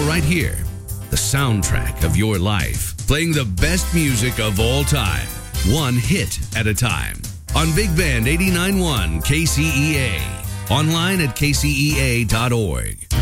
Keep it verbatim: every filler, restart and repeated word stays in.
right here, the soundtrack of your life, playing the best music of all time, one hit at a time. On Big Band eighty-nine point one K C E A. Online at K C E A dot org.